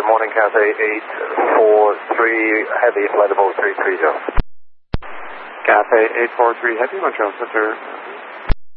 good morning, Cathay 843 Heavy, flight level 330. Cathay 843 Heavy, Montreal Center,